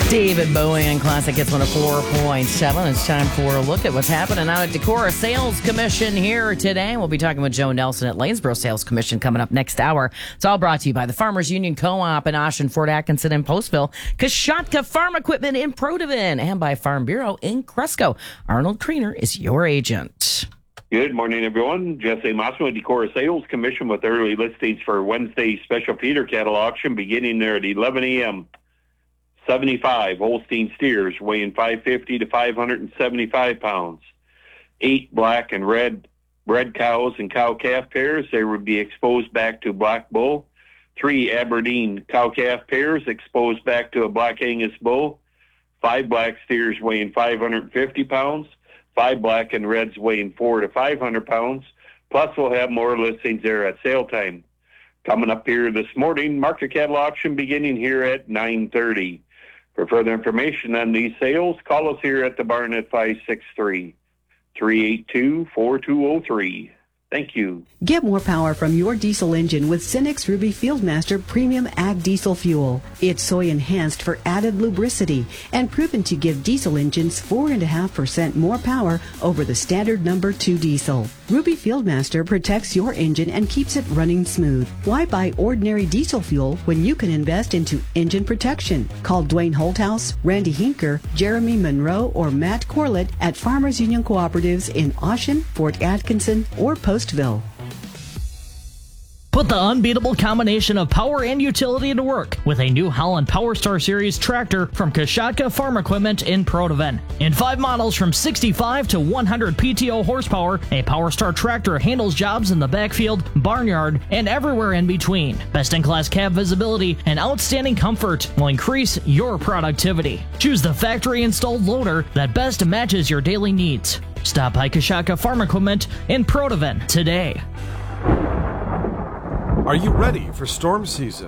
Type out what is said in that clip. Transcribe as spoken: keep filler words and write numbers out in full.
David Bowie and Classic Hits one oh four point seven. It's time for a look at what's happening out at Decorah Sales Commission here today. We'll be talking with Joe Nelson at Lanesboro Sales Commission coming up next hour. It's all brought to you by the Farmers Union Co-op in Ossian, Fort Atkinson, and Postville, Kashatka Farm Equipment in Protivin, and by Farm Bureau in Cresco. Arnold Kriener is your agent. Good morning, everyone. Jesse Mossman with Decorah Sales Commission with early listings for Wednesday's special feeder cattle auction beginning there at eleven a.m. seventy-five Holstein steers weighing five fifty to five seventy-five pounds. Eight black and red red cows and cow-calf pairs. They would be exposed back to black bull. Three Aberdeen cow-calf pairs exposed back to a black Angus bull. Five black steers weighing five fifty pounds. Five black and reds weighing four to five hundred pounds. Plus, we'll have more listings there at sale time. Coming up here this morning, market cattle auction beginning here at nine thirty. For further information on these sales, call us here at the barn at five six three, three eight two, four two zero three. Thank you. Get more power from your diesel engine with Cenex Ruby Fieldmaster Premium Ag Diesel Fuel. It's soy enhanced for added lubricity and proven to give diesel engines four point five percent more power over the standard number two diesel. Ruby Fieldmaster protects your engine and keeps it running smooth. Why buy ordinary diesel fuel when you can invest into engine protection? Call Dwayne Holthouse, Randy Hinker, Jeremy Monroe, or Matt Corlett at Farmers Union Cooperatives in Ossian, Fort Atkinson, or Postville. Put the unbeatable combination of power and utility to work with a New Holland PowerStar Series tractor from Kashatka Farm Equipment in Protivin. In five models from sixty-five to one hundred P T O horsepower, a PowerStar tractor handles jobs in the backfield, barnyard, and everywhere in between. Best-in-class cab visibility and outstanding comfort will increase your productivity. Choose the factory-installed loader that best matches your daily needs. Stop by Kashatka Farm Equipment in Protivin today. Are you ready for storm season?